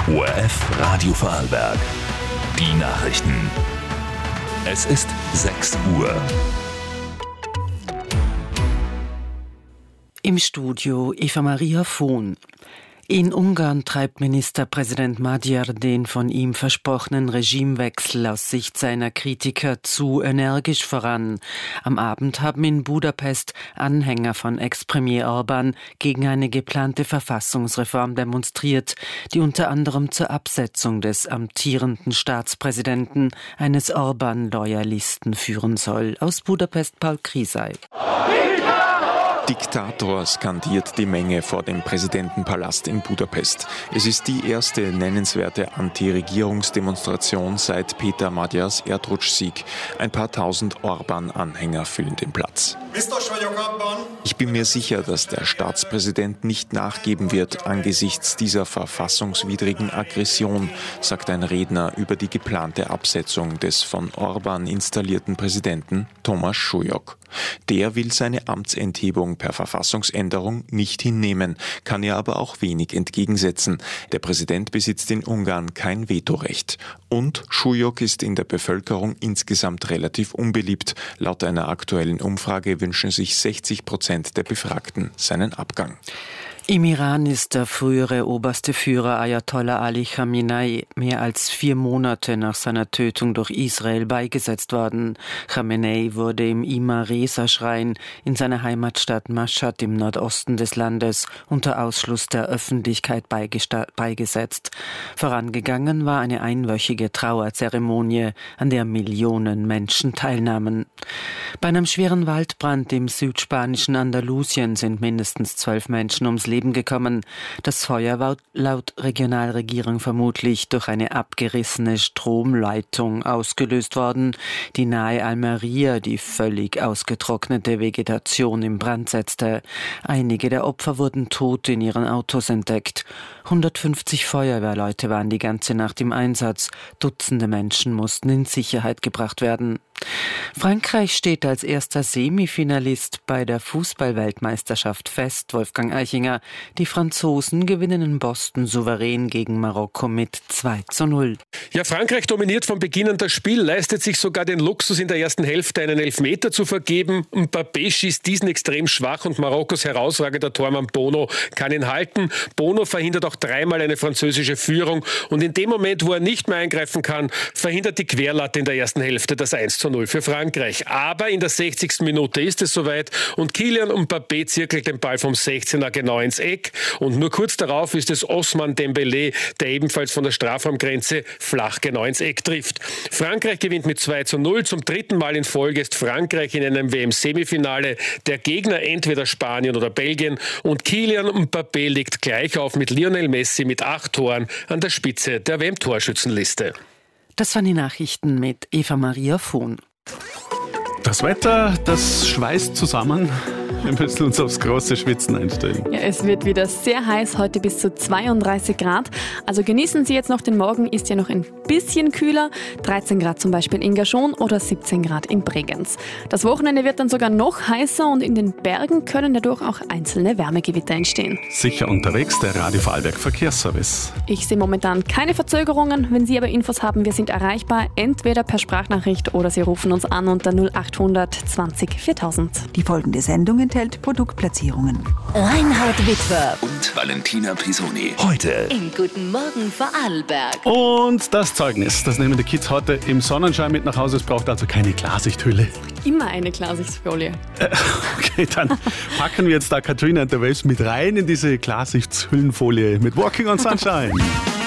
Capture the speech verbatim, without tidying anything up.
O R F Radio Vorarlberg. Die Nachrichten. Es ist sechs Uhr. Im Studio Eva Maria Vohn. In Ungarn treibt Ministerpräsident Magyar den von ihm versprochenen Regimewechsel aus Sicht seiner Kritiker zu energisch voran. Am Abend haben in Budapest Anhänger von Ex-Premier Orbán gegen eine geplante Verfassungsreform demonstriert, die unter anderem zur Absetzung des amtierenden Staatspräsidenten, eines Orbán-Loyalisten, führen soll. Aus Budapest Paul Krisay. Diktator, skandiert die Menge vor dem Präsidentenpalast in Budapest. Es ist die erste nennenswerte Anti-Regierungsdemonstration seit Peter Magyars Erdrutschsieg. Ein paar tausend Orbán-Anhänger füllen den Platz. Ich bin mir sicher, dass der Staatspräsident nicht nachgeben wird angesichts dieser verfassungswidrigen Aggression, sagt ein Redner über die geplante Absetzung des von Orbán installierten Präsidenten Thomas Súlyog. Der will seine Amtsenthebung per Verfassungsänderung nicht hinnehmen, kann ihr aber auch wenig entgegensetzen. Der Präsident besitzt in Ungarn kein Vetorecht. Und Súlyog ist in der Bevölkerung insgesamt relativ unbeliebt. Laut einer aktuellen Umfrage wünschen sich sechzig Prozent der Befragten seinen Abgang. Im Iran ist der frühere oberste Führer Ayatollah Ali Khamenei mehr als vier Monate nach seiner Tötung durch Israel beigesetzt worden. Khamenei wurde im Ima-Reza-Schrein in seiner Heimatstadt Mashhad im Nordosten des Landes unter Ausschluss der Öffentlichkeit beigesetzt. Vorangegangen war eine einwöchige Trauerzeremonie, an der Millionen Menschen teilnahmen. Bei einem schweren Waldbrand im südspanischen Andalusien sind mindestens zwölf Menschen ums Leben gekommen. Das Feuer war laut Regionalregierung vermutlich durch eine abgerissene Stromleitung ausgelöst worden, die nahe Almería die völlig ausgetrocknete Vegetation in Brand setzte. Einige der Opfer wurden tot in ihren Autos entdeckt. hundertfünfzig Feuerwehrleute waren die ganze Nacht im Einsatz. Dutzende Menschen mussten in Sicherheit gebracht werden. Frankreich steht als erster Semifinalist bei der Fußball-Weltmeisterschaft fest. Wolfgang Eichinger, die Franzosen gewinnen in Boston souverän gegen Marokko mit zwei zu null. Ja, Frankreich dominiert von Beginn an das Spiel, leistet sich sogar den Luxus, in der ersten Hälfte einen Elfmeter zu vergeben. Mbappé schießt diesen extrem schwach und Marokkos herausragender Tormann Bono kann ihn halten. Bono verhindert auch dreimal eine französische Führung und in dem Moment, wo er nicht mehr eingreifen kann, verhindert die Querlatte in der ersten Hälfte das eins zu null für Frankreich. Aber in der sechzigsten Minute ist es soweit und Kylian Mbappé zirkelt den Ball vom sechzehner genau ins Eck und nur kurz darauf ist es Ousmane Dembélé, der ebenfalls von der Strafraumgrenze flach genau ins Eck trifft. Frankreich gewinnt mit zwei zu null. Zum dritten Mal in Folge ist Frankreich in einem W M-Semifinale. Der Gegner entweder Spanien oder Belgien und Kylian Mbappé liegt gleich auf mit Lionel Messi mit acht Toren an der Spitze der W M-Torschützenliste. Das waren die Nachrichten mit Eva Maria Vohn. Das Wetter, das schweißt zusammen. Wir müssen uns aufs große Schwitzen einstellen. Ja, es wird wieder sehr heiß, heute bis zu zweiunddreißig Grad. Also genießen Sie jetzt noch den Morgen, ist ja noch ein bisschen kühler. dreizehn Grad zum Beispiel in Gaschon oder siebzehn Grad in Bregenz. Das Wochenende wird dann sogar noch heißer und in den Bergen können dadurch auch einzelne Wärmegewitter entstehen. Sicher unterwegs, der Radio Vorarlberg Verkehrsservice. Ich sehe momentan keine Verzögerungen. Wenn Sie aber Infos haben, wir sind erreichbar, entweder per Sprachnachricht oder Sie rufen uns an unter null achthundert zwanzig viertausend. Die folgende Sendung enthält Produktplatzierungen. Reinhard Witwer und Valentina Pisoni. Heute im Guten Morgen Vorarlberg. Und das Zeugnis, das nehmen die Kids heute im Sonnenschein mit nach Hause. Es braucht also keine Klarsichthülle. Immer eine Klarsichtfolie. Äh, okay, dann packen wir jetzt da Katrina and the Waves mit rein in diese Klarsichtshüllenfolie mit Walking on Sunshine.